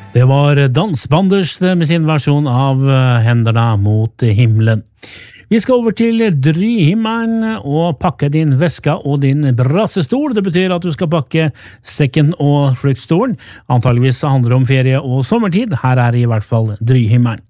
Det var Dansbanders med sin versjon av Händerna mot himmelen. Vi skal over til Dryhimmelen og pakke din veska og din brassestol. Det betyr at du skal pakke sekken og flyttstolen. Antageligvis handler det om ferie og sommertid. Her er i hvert fall Dryhimmelen.